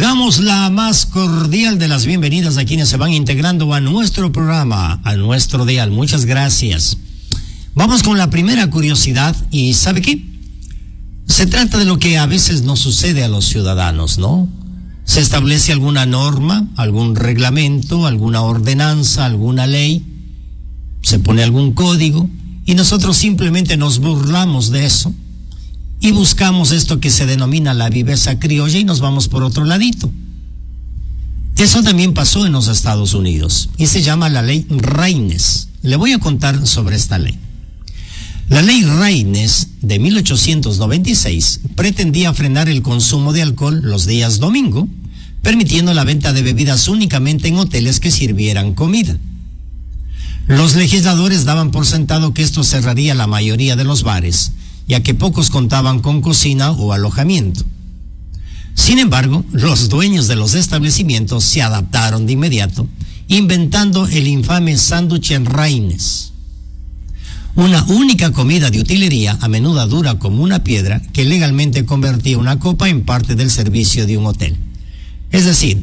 Damos la más cordial de las bienvenidas a quienes se van integrando a nuestro programa, a nuestro dial. Muchas gracias. Vamos con la primera curiosidad y ¿sabe qué? Se trata de lo que a veces nos sucede a los ciudadanos, ¿no? Se establece alguna norma, algún reglamento, alguna ordenanza, alguna ley, se pone algún código y nosotros simplemente nos burlamos de eso y buscamos esto que se denomina la viveza criolla y nos vamos por otro ladito. Eso también pasó en los Estados Unidos y se llama la ley Reines. Le voy a contar sobre esta ley. La ley Reines de 1896 pretendía frenar el consumo de alcohol los días domingo, permitiendo la venta de bebidas únicamente en hoteles que sirvieran comida. Los legisladores daban por sentado que esto cerraría la mayoría de los bares, ya que pocos contaban con cocina o alojamiento. Sin embargo, los dueños de los establecimientos se adaptaron de inmediato, inventando el infame sándwich en Reines. Una única comida de utilería, a menudo dura como una piedra, que legalmente convertía una copa en parte del servicio de un hotel. Es decir,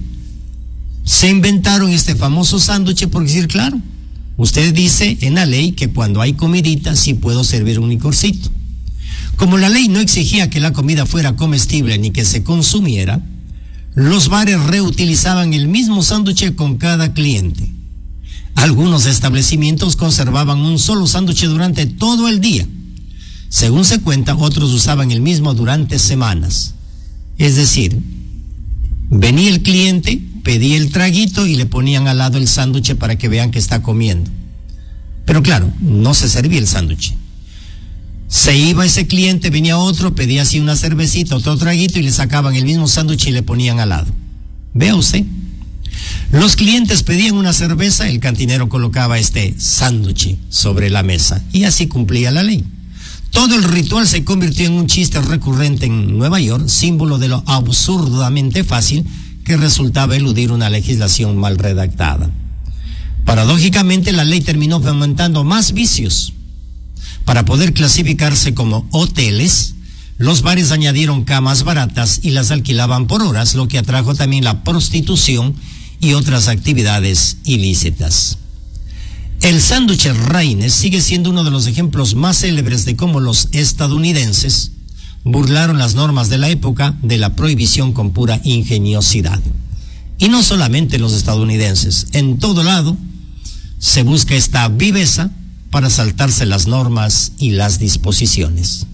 se inventaron este famoso sándwich por decir, claro, usted dice en la ley que cuando hay comidita sí puedo servir un licorcito. Como la ley no exigía que la comida fuera comestible ni que se consumiera, los bares reutilizaban el mismo sándwich con cada cliente. Algunos establecimientos conservaban un solo sándwich durante todo el día. Según se cuenta, otros usaban el mismo durante semanas. Es decir, venía el cliente, pedía el traguito y le ponían al lado el sándwich para que vean que está comiendo. Pero claro, no se servía el sándwich. Se iba ese cliente, venía otro, pedía así una cervecita, otro traguito y le sacaban el mismo sándwich y le ponían al lado. Vea usted. Los clientes pedían una cerveza, el cantinero colocaba este sándwich sobre la mesa y así cumplía la ley. Todo el ritual se convirtió en un chiste recurrente en Nueva York, símbolo de lo absurdamente fácil que resultaba eludir una legislación mal redactada. Paradójicamente, la ley terminó fomentando más vicios. Para poder clasificarse como hoteles, los bares añadieron camas baratas y las alquilaban por horas, lo que atrajo también la prostitución y otras actividades ilícitas. El sándwich Reines sigue siendo uno de los ejemplos más célebres de cómo los estadounidenses burlaron las normas de la época de la prohibición con pura ingeniosidad. Y no solamente los estadounidenses, en todo lado se busca esta viveza para saltarse las normas y las disposiciones.